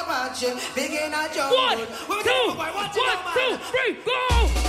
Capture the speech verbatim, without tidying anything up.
watch it. Begin a jungle. One, two, one, two, three, go!